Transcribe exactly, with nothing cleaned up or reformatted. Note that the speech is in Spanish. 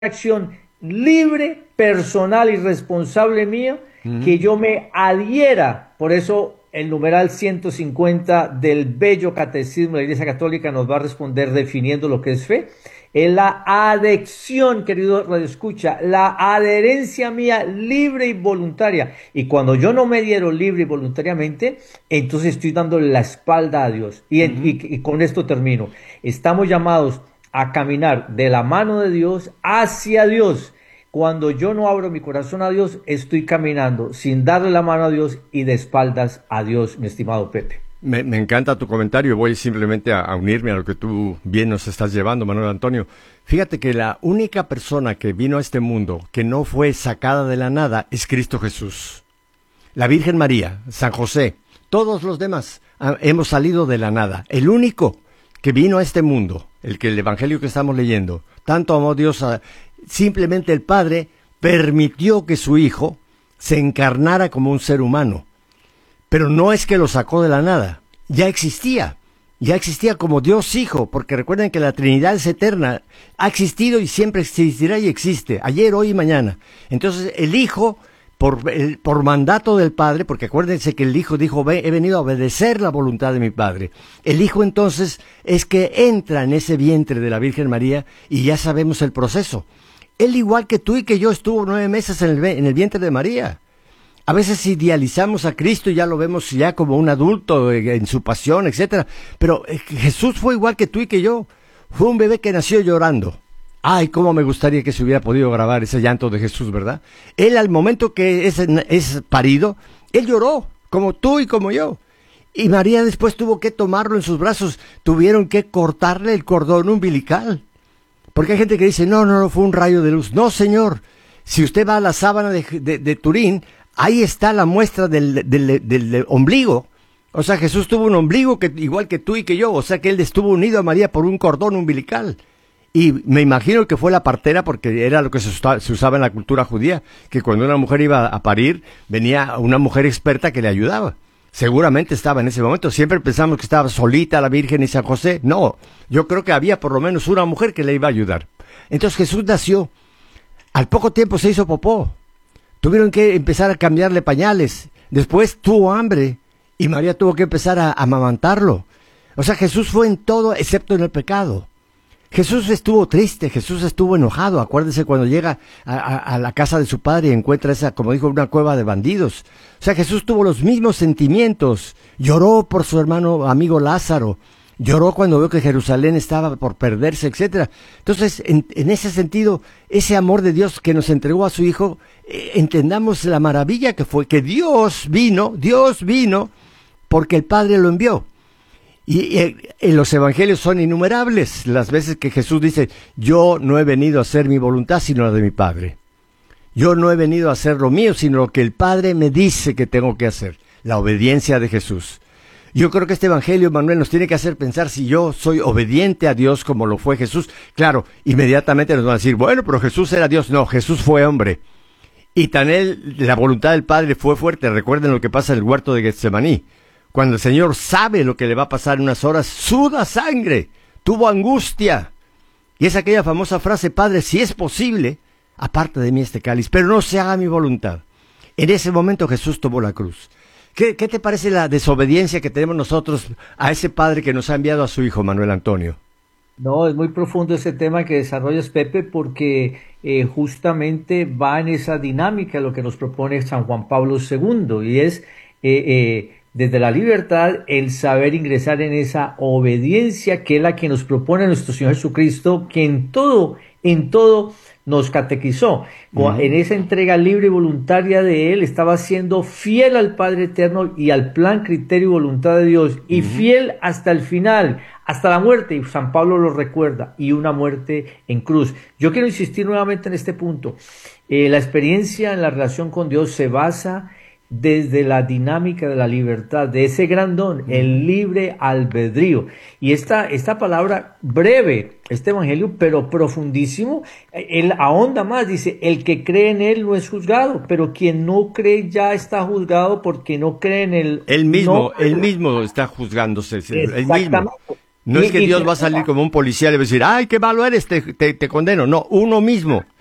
acción libre, personal y responsable mía, Mm. que yo me adhiera. Por eso el numeral ciento cincuenta del bello catecismo de la Iglesia Católica nos va a responder definiendo lo que es fe. Es la adhesión, querido Radio Escucha, la adherencia mía libre y voluntaria. Y cuando yo no me adhiero libre y voluntariamente, entonces estoy dándole la espalda a Dios. Y, en- y- y con esto termino. Estamos llamados a caminar de la mano de Dios hacia Dios. Cuando yo no abro mi corazón a Dios, estoy caminando sin darle la mano a Dios y de espaldas a Dios, mi estimado Pepe. Me, me encanta tu comentario. Voy simplemente a, a unirme a lo que tú bien nos estás llevando, Manuel Antonio. Fíjate que la única persona que vino a este mundo que no fue sacada de la nada es Cristo Jesús. La Virgen María, San José, todos los demás ah, hemos salido de la nada. El único que vino a este mundo, el que el evangelio que estamos leyendo, tanto amó Dios a, simplemente el Padre permitió que su Hijo se encarnara como un ser humano. Pero no es que lo sacó de la nada, ya existía, ya existía como Dios Hijo, porque recuerden que la Trinidad es eterna, ha existido y siempre existirá y existe, ayer, hoy y mañana. Entonces el Hijo, por, el- por mandato del Padre, porque acuérdense que el Hijo dijo, "Ve, he venido a obedecer la voluntad de mi Padre". El Hijo entonces es que entra en ese vientre de la Virgen María y ya sabemos el proceso. Él, igual que tú y que yo, estuvo nueve meses en el, ve- en el vientre de María. A veces idealizamos a Cristo y ya lo vemos ya como un adulto eh, en su pasión, etcétera. Pero eh, Jesús fue igual que tú y que yo. Fue un bebé que nació llorando. Ay, cómo me gustaría que se hubiera podido grabar ese llanto de Jesús, ¿verdad? Él, al momento que es, es parido, él lloró, como tú y como yo. Y María después tuvo que tomarlo en sus brazos. Tuvieron que cortarle el cordón umbilical. Porque hay gente que dice, no, no, no, fue un rayo de luz. No, señor. Si usted va a la sábana de, de- de Turín, ahí está la muestra del, del- del ombligo. O sea, Jesús tuvo un ombligo que, igual que tú y que yo. O sea, que él estuvo unido a María por un cordón umbilical. Y me imagino que fue la partera, porque era lo que se usa- se usaba en la cultura judía, que cuando una mujer iba a parir, venía una mujer experta que le ayudaba. Seguramente estaba en ese momento. Siempre pensamos que estaba solita la Virgen y San José. No, yo creo que había por lo menos una mujer que le iba a ayudar. Entonces Jesús nació. Al poco tiempo se hizo popó. Tuvieron que empezar a cambiarle pañales. Después tuvo hambre y María tuvo que empezar a amamantarlo. O sea, Jesús fue en todo excepto en el pecado. Jesús estuvo triste, Jesús estuvo enojado. Acuérdense cuando llega a, a- a la casa de su padre y encuentra esa, como dijo, una cueva de bandidos. O sea, Jesús tuvo los mismos sentimientos. Lloró por su hermano amigo Lázaro. Lloró cuando vio que Jerusalén estaba por perderse, etcétera. Entonces, en, en ese sentido, ese amor de Dios que nos entregó a su Hijo, eh, entendamos la maravilla que fue, que Dios vino, Dios vino, porque el Padre lo envió. Y, y en los evangelios son innumerables las veces que Jesús dice, yo no he venido a hacer mi voluntad sino la de mi Padre. Yo no he venido a hacer lo mío sino lo que el Padre me dice que tengo que hacer. La obediencia de Jesús. Yo creo que este evangelio, Manuel, nos tiene que hacer pensar si yo soy obediente a Dios como lo fue Jesús. Claro, inmediatamente nos van a decir, bueno, pero Jesús era Dios. No, Jesús fue hombre. Y tan él, la voluntad del Padre fue fuerte. Recuerden lo que pasa en el huerto de Getsemaní. Cuando el Señor sabe lo que le va a pasar en unas horas, suda sangre, tuvo angustia. Y es aquella famosa frase, Padre, si es posible, aparte de mí este cáliz, pero no se haga mi voluntad. En ese momento Jesús tomó la cruz. ¿Qué, qué te parece la desobediencia que tenemos nosotros a ese Padre que nos ha enviado a su Hijo, Manuel Antonio? No, es muy profundo ese tema que desarrollas, Pepe, porque eh, justamente va en esa dinámica lo que nos propone San Juan Pablo segundo, y es eh, eh, desde la libertad el saber ingresar en esa obediencia que es la que nos propone nuestro Señor Jesucristo, que en todo, en todo nos catequizó. Cu- En Ujú. esa entrega libre y voluntaria de Él, estaba siendo fiel al Padre Eterno y al plan, criterio y voluntad de Dios, y Ujú. fiel hasta el final, hasta la muerte, y San Pablo lo recuerda, y una muerte en cruz. Yo quiero insistir nuevamente en este punto. Eh, la experiencia en la relación con Dios se basa desde la dinámica de la libertad, de ese gran don, el libre albedrío. Y esta, esta palabra breve, este evangelio, pero profundísimo, eh, él ahonda más, dice, el que cree en él no es juzgado, pero quien no cree ya está juzgado porque no cree en él. Él No, mismo, él mismo está juzgándose, él mismo. exactamente. No Y- es que y- Dios va a salir como un policía y le va a decir, ay, qué malo eres, te, te, te condeno. No, uno mismo.